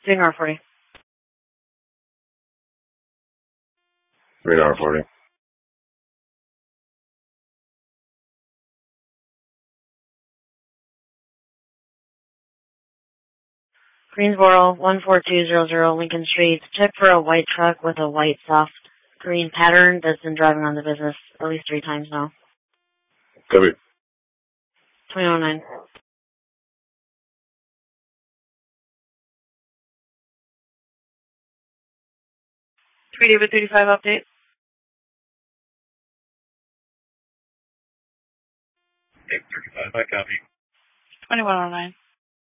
Doing R40. Read R40. Greensboro, 14200 Lincoln Street. Check for a white truck with a white soft green pattern that's been driving on the business at least 3 times now. Copy. 2009. 3 David 35 update. 835, I copy. 2109.